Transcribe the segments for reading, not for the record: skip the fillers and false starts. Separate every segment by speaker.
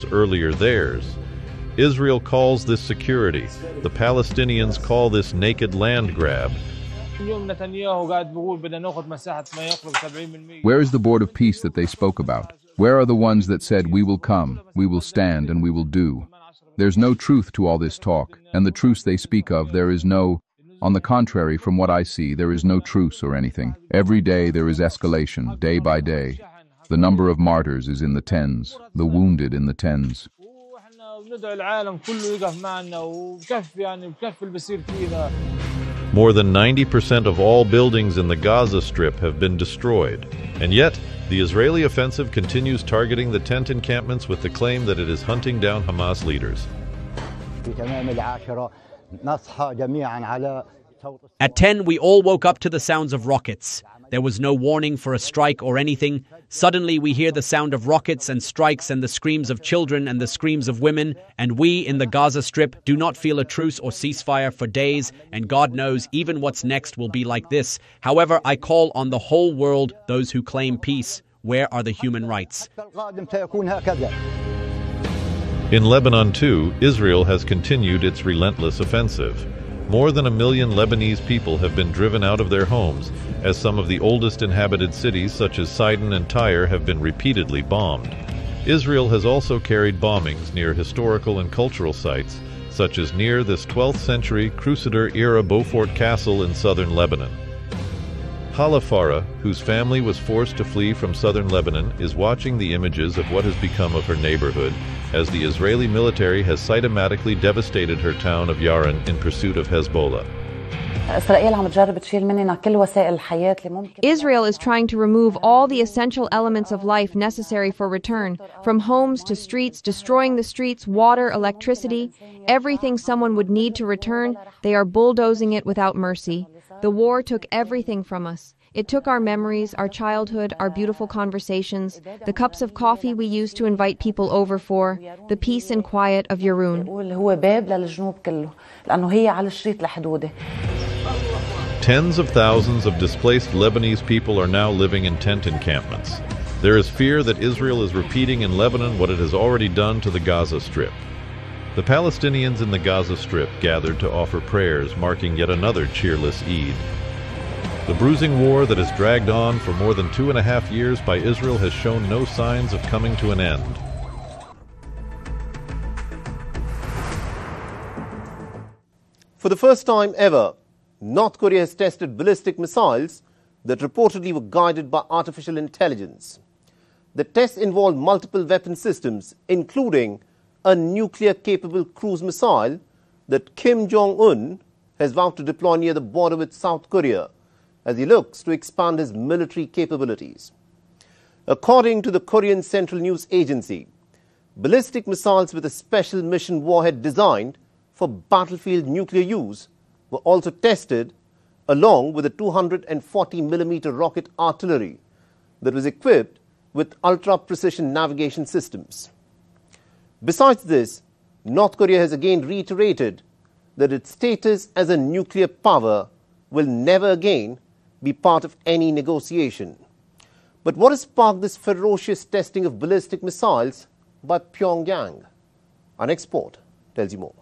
Speaker 1: earlier theirs. Israel calls this security. The Palestinians call this naked land grab.
Speaker 2: Where is the board of peace that they spoke about? Where are the ones that said, "We will come, we will stand, and we will do"? There's no truth to all this talk, and the truce they speak of, there is no. On the contrary, from what I see, there is no truce or anything. Every day there is escalation, day by day. The number of martyrs is in the tens, the wounded in the tens.
Speaker 1: More than 90% of all buildings in the Gaza Strip have been destroyed, and yet the Israeli offensive continues targeting the tent encampments with the claim that it is hunting down Hamas leaders.
Speaker 3: At 10, we all woke up to the sounds of rockets. There was no warning for a strike or anything. Suddenly we hear the sound of rockets and strikes and the screams of children and the screams of women, and we in the Gaza Strip do not feel a truce or ceasefire for days, and God knows even what's next will be like this. However, I call on the whole world, those who claim peace. Where are the human rights?
Speaker 1: In Lebanon, too, Israel has continued its relentless offensive. More than 1 million Lebanese people have been driven out of their homes, as some of the oldest inhabited cities, such as Sidon and Tyre, have been repeatedly bombed. Israel has also carried bombings near historical and cultural sites, such as near this 12th century Crusader-era Beaufort Castle in southern Lebanon. Hala Farah, whose family was forced to flee from southern Lebanon, is watching the images of what has become of her neighborhood, as the Israeli military has systematically devastated her town of Yaron in pursuit of Hezbollah.
Speaker 4: Israel is trying to remove all the essential elements of life necessary for return, from homes to streets, destroying the streets, water, electricity, everything someone would need to return. They are bulldozing it without mercy. The war took everything from us. It took our memories, our childhood, our beautiful conversations, the cups of coffee we used to invite people over for, the peace and quiet of Yaroun.
Speaker 1: Tens of thousands of displaced Lebanese people are now living in tent encampments. There is fear that Israel is repeating in Lebanon what it has already done to the Gaza Strip. The Palestinians in the Gaza Strip gathered to offer prayers, marking yet another cheerless Eid. The bruising war that has dragged on for more than 2.5 years by Israel has shown no signs of coming to an end.
Speaker 5: For the first time ever, North Korea has tested ballistic missiles that reportedly were guided by artificial intelligence. The tests involved multiple weapon systems, including a nuclear-capable cruise missile that Kim Jong-un has vowed to deploy near the border with South Korea, as he looks to expand his military capabilities. According to the Korean Central News Agency, ballistic missiles with a special mission warhead designed for battlefield nuclear use were also tested, along with a 240mm rocket artillery that was equipped with ultra-precision navigation systems. Besides this, North Korea has again reiterated that its status as a nuclear power will never again be part of any negotiation. But what has sparked this ferocious testing of ballistic missiles by Pyongyang? Our next report tells you more.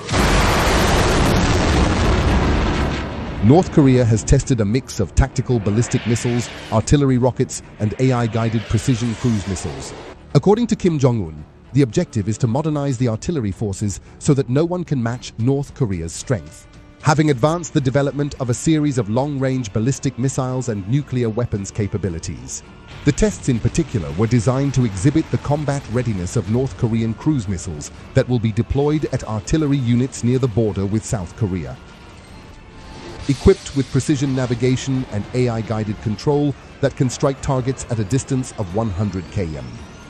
Speaker 6: North Korea has tested a mix of tactical ballistic missiles, artillery rockets, and AI-guided precision cruise missiles. According to Kim Jong-un, the objective is to modernize the artillery forces so that no one can match North Korea's strength. Having advanced the development of a series of long-range ballistic missiles and nuclear weapons capabilities. The tests in particular were designed to exhibit the combat readiness of North Korean cruise missiles that will be deployed at artillery units near the border with South Korea. Equipped with precision navigation and AI-guided control that can strike targets at a distance of 100 km.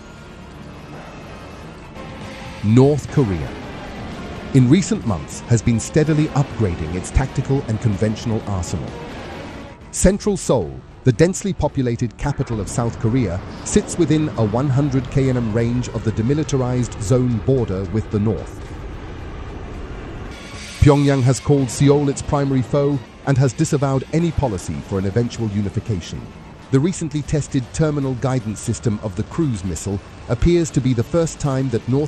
Speaker 6: North Korea, in recent months, has been steadily upgrading its tactical and conventional arsenal. Central Seoul, the densely populated capital of South Korea, sits within a 100 km range of the demilitarized zone border with the north. Pyongyang has called Seoul its primary foe and has disavowed any policy for an eventual unification. The recently tested terminal guidance system of the cruise missile appears to be the first time that North